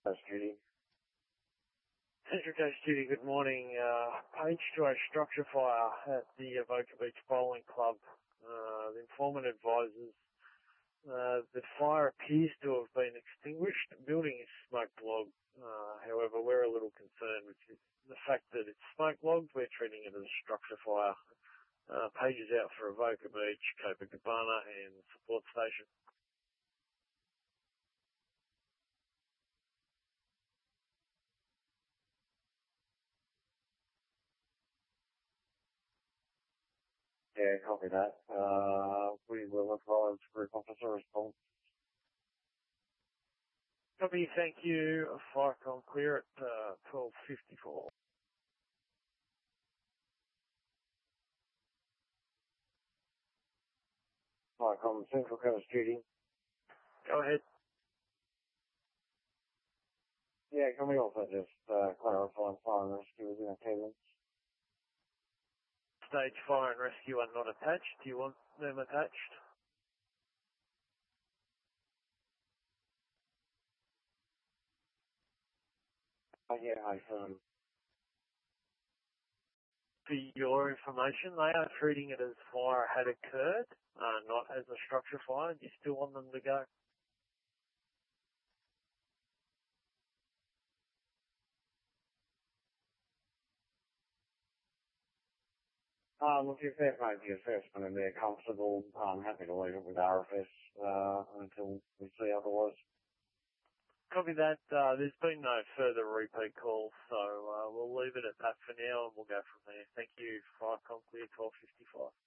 That's Judy. Central Coast Judy, good morning. Page to a structure fire at the Avoca Beach Bowling Club. The informant advises the fire appears to have been extinguished. The building is smoke logged. However, we're a little concerned with the fact that it's smoke logged. We're treating it as a structure fire. Page is out for Avoca Beach, Copacabana and support station. Yeah, copy that. We will advise group officer response. Copy, thank you. Firecom clear at 12:54. Firecom Central Coast Judy. Go ahead. Yeah, can we also just clarify fire and rescue within attendance? Stage fire and rescue are not attached. Do you want them attached? Yeah, I confirm. For your information, they are treating it as fire had occurred, not as a structure fire. Do you still want them to go? Look, if they've made the assessment and they're comfortable, I'm happy to leave it with RFS until we see otherwise. Copy that. There's been no further repeat calls, so we'll leave it at that for now and we'll go from there. Thank you. Firecom clear 12:55.